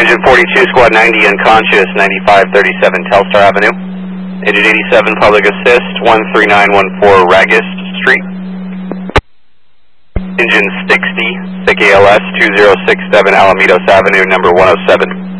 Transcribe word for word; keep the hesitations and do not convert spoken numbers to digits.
Engine forty-two, Squad ninety, unconscious, ninety-five thirty-seven Telstar Avenue. Engine eighty-seven, public assist, one three nine one four Ragus Street. Engine sixty, S I C A L S, two zero six seven Alamitos Avenue, number one oh seven.